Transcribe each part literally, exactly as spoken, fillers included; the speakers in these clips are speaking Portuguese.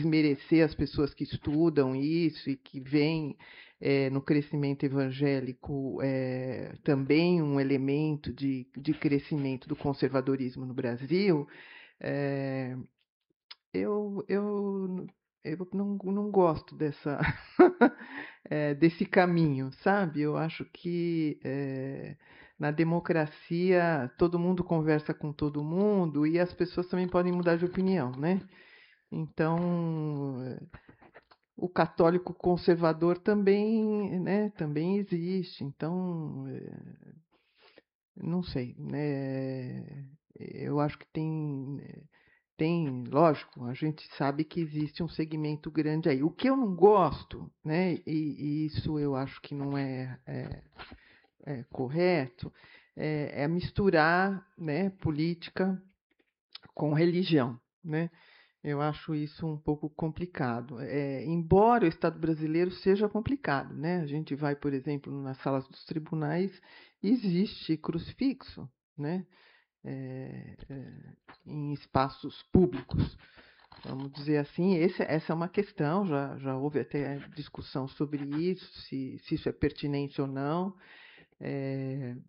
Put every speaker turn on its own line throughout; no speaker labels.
desmerecer as pessoas que estudam isso e que veem é, no crescimento evangélico é, também um elemento de, de crescimento do conservadorismo no Brasil, é, eu, eu, eu não, não gosto dessa, é, desse caminho, sabe? Eu acho que é, na democracia todo mundo conversa com todo mundo e as pessoas também podem mudar de opinião, né? Então, o católico conservador também, né, também existe. Então, não sei, né? Eu acho que tem, tem, lógico, a gente sabe que existe um segmento grande aí. O que eu não gosto, né, e, e isso eu acho que não é, é, é correto, é, é misturar, né, política com religião, né? Eu acho isso um pouco complicado. É, embora o Estado brasileiro seja complicado, né? A gente vai, por exemplo, nas salas dos tribunais, existe crucifixo, né? É, é, em espaços públicos, vamos dizer assim. Esse, essa é uma questão, já, já houve até discussão sobre isso, se, se isso é pertinente ou não. É,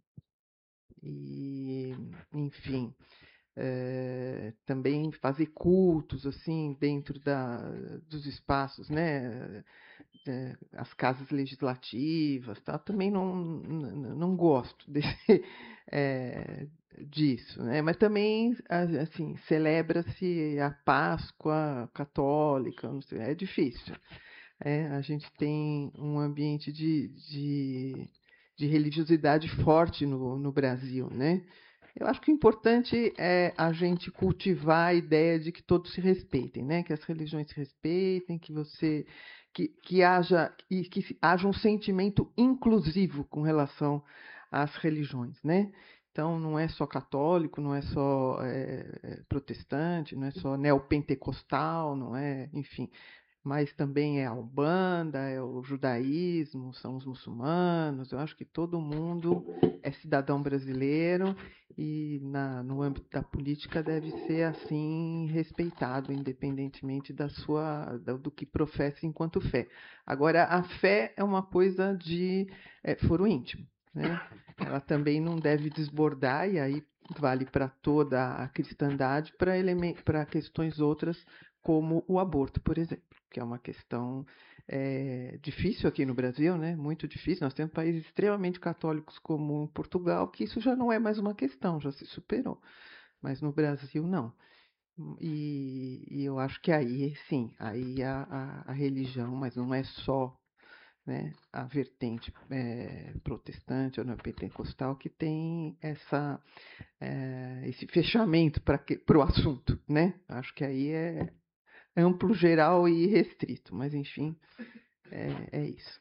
e, enfim. É, também fazer cultos assim dentro da, dos espaços, né, é, as casas legislativas, tá? Também não, não, não gosto desse, é, disso, né? Mas também assim celebra-se a Páscoa católica, não sei, é difícil. É, a gente tem um ambiente de, de, de religiosidade forte no, no Brasil, né? Eu acho que o importante é a gente cultivar a ideia de que todos se respeitem, né? Que as religiões se respeitem, que você que, que haja e que haja um sentimento inclusivo com relação às religiões, né? Então não é só católico, não é só é, protestante, não é só neopentecostal, não é, enfim, mas também é a Umbanda, é o judaísmo, são os muçulmanos. Eu acho que todo mundo é cidadão brasileiro e na, no âmbito da política deve ser assim respeitado, independentemente da sua, do que professa enquanto fé. Agora, a fé é uma coisa de é, foro íntimo, né? Ela também não deve desbordar, e aí vale para toda a cristandade, para questões outras, como o aborto, por exemplo, que é uma questão é, difícil aqui no Brasil, né? Muito difícil. Nós temos países extremamente católicos como Portugal, que isso já não é mais uma questão, já se superou. Mas no Brasil, não. E, e eu acho que aí, sim, aí a, a, a religião, mas não é só, né, a vertente é, protestante ou neopentecostal que tem essa, é, esse fechamento para o assunto, né? Acho que aí é amplo, geral e restrito, mas enfim, é, é isso.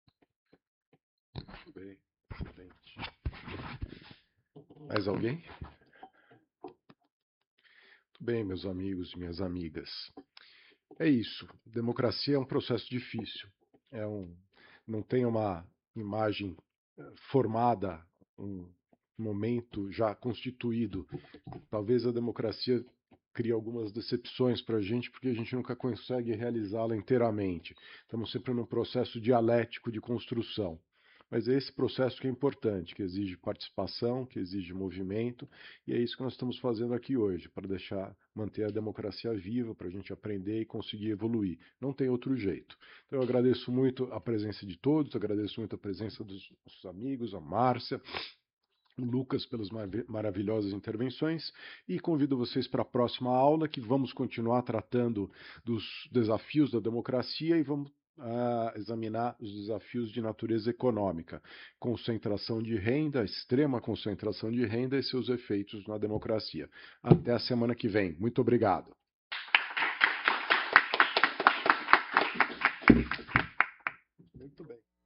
Muito bem, excelente. Mais alguém? Muito bem, meus amigos e minhas amigas. É isso. Democracia é um processo difícil. É um, não tem uma imagem formada, um momento já constituído. Talvez a democracia crie algumas decepções para a gente, porque a gente nunca consegue realizá-la inteiramente. Estamos sempre num processo dialético de construção. Mas é esse processo que é importante, que exige participação, que exige movimento, e é isso que nós estamos fazendo aqui hoje, para deixar, manter a democracia viva, para a gente aprender e conseguir evoluir. Não tem outro jeito. Então eu agradeço muito a presença de todos, agradeço muito a presença dos nossos amigos, a Márcia, o Lucas pelas maravilhosas intervenções, e convido vocês para a próxima aula, que vamos continuar tratando dos desafios da democracia e vamos a examinar os desafios de natureza econômica, concentração de renda, extrema concentração de renda e seus efeitos na democracia. Até a semana que vem. Muito obrigado. Muito bem.